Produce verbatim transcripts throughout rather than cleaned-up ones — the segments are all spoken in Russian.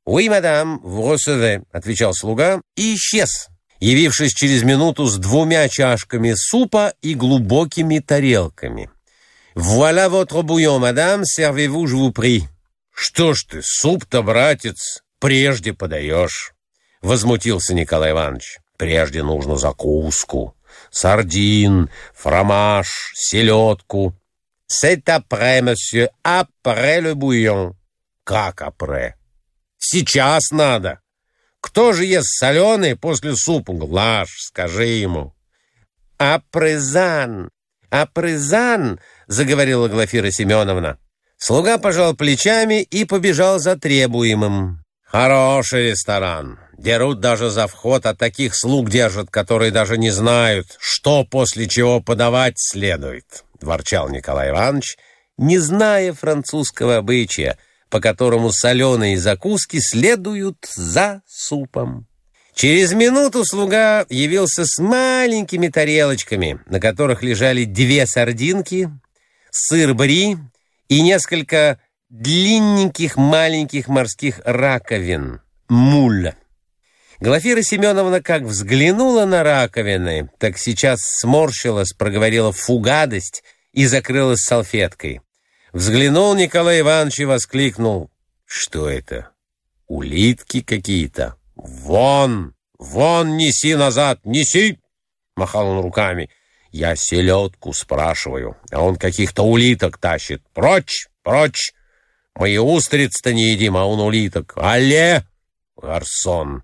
«Oui, madame, vous recevez», — отвечал слуга и исчез, явившись через минуту с двумя чашками супа и глубокими тарелками. «Voilà votre bouillon, madame, servez-vous, je vous prie». «Что ж ты, суп-то, братец, прежде подаешь?» — возмутился Николай Иванович. «Прежде нужно закуску, сардин, фромаж, селедку». «C'est après, monsieur, après le bouillon». «Как après? Сейчас надо. Кто же ест соленый после супа? Глаш, скажи ему». «Апрезан, апрезан», — заговорила Глафира Семеновна. Слуга пожал плечами и побежал за требуемым. «Хороший ресторан. Дерут даже за вход, а таких слуг держат, которые даже не знают, что после чего подавать следует», — ворчал Николай Иванович, не зная французского обычая, по которому соленые закуски следуют за супом. Через минуту слуга явился с маленькими тарелочками, на которых лежали две сардинки, сыр бри и несколько длинненьких маленьких морских раковин, муль. Глафира Семеновна как взглянула на раковины, так сейчас сморщилась, проговорила «фу, гадость» и закрылась салфеткой. Взглянул Николай Иванович и воскликнул: «Что это? Улитки какие-то! Вон! Вон, неси назад! Неси!» Махал он руками. «Я селедку спрашиваю, а он каких-то улиток тащит. Прочь! Прочь! Мы и устриц-то не едим, а он улиток. Алле, гарсон!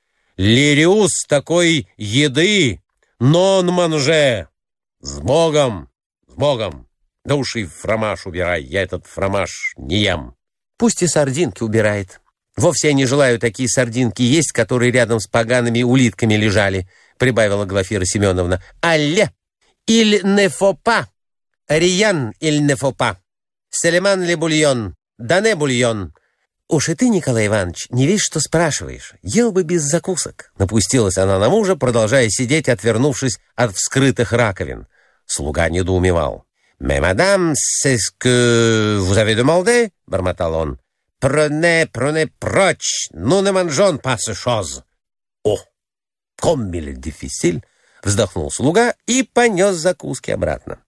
Лириус такой еды! Нон-манже! С Богом! С Богом! Да уж и фромаж убирай, я этот фромаж не ем». «Пусть и сардинки убирает. Вовсе я не желаю такие сардинки есть, которые рядом с погаными улитками лежали», — прибавила Глафира Семеновна. «Алле! Иль не фо па! Риян иль не фо па! Селеман ли бульон! Дане бульон!» «Уж и ты, Николай Иванович, не весь что спрашиваешь. Ел бы без закусок», — напустилась она на мужа, продолжая сидеть, отвернувшись от вскрытых раковин. Слуга недоумевал. «Mais, madame, c'est ce que vous avez demandé?» — бормотал он. «Prenez, prenez прочь! Nous ne mangeons pas ces choses!» «О, comme il est difficile!» — вздохнул слуга и понес закуски обратно.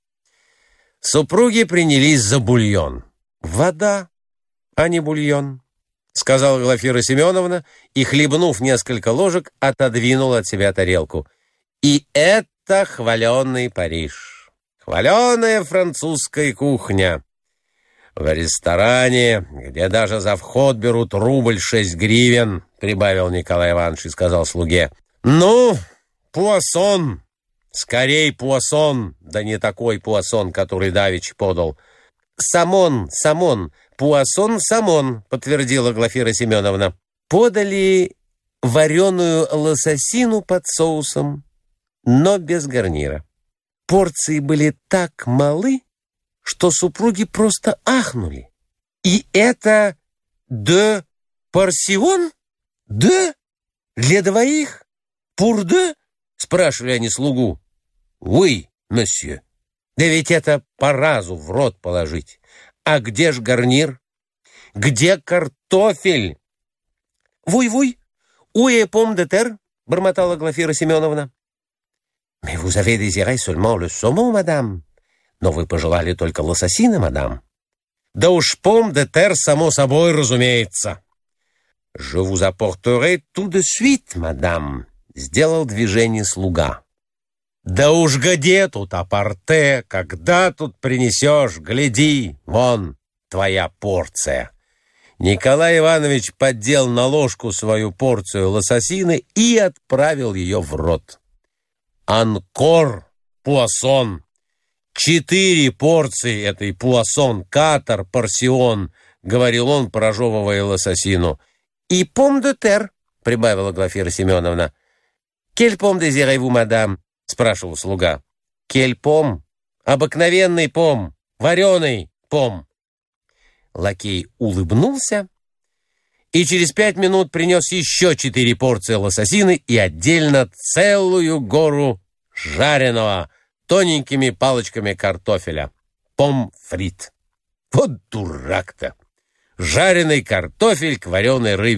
Супруги принялись за бульон. «Вода, а не бульон», — сказала Глафира Семеновна и, хлебнув несколько ложек, отодвинула от себя тарелку. «И это хваленый Париж! Хваленая французская кухня. В ресторане, где даже за вход берут рубль шесть гривен», — прибавил Николай Иванович и сказал слуге: «Ну, пуассон, скорей пуассон, да не такой пуассон, который давеча подал». «Самон, самон, пуассон, самон», — подтвердила Глафира Семеновна. Подали вареную лососину под соусом, но без гарнира. Порции были так малы, что супруги просто ахнули. «И это де порсион? Де? Для двоих? Пур де?» — спрашивали они слугу. «Oui, monsieur. Да ведь это по разу в рот положить. А где ж гарнир? Где картофель?» «Вуй-вуй, уе пом де тер», — бормотала Глафира Семеновна. «Mais vous avez désiré seulement le saumon, madame. Но вы пожелали только лососины, мадам». «Да уж пом де тер, само собой, разумеется». «Je vous apporterai tout de suite, madame», — сделал движение слуга. «Да уж где тут апорте, когда тут принесешь, гляди, вон твоя порция». Николай Иванович поддел на ложку свою порцию лососины и отправил ее в рот. «Анкор, пуассон! Четыре порции этой пуассон, катар, порсион», — говорил он, прожевывая лососину. «И пом де тер», — прибавила Глафира Семеновна. «Кель пом дезирez-vous, мадам?» — спрашивал слуга. «Кель пом? Обыкновенный пом, вареный пом». Лакей улыбнулся и через пять минут принес еще четыре порции лососины и отдельно целую гору жареного тоненькими палочками картофеля. Пом-фрит. Вот дурак-то! Жареный картофель к вареной рыбе.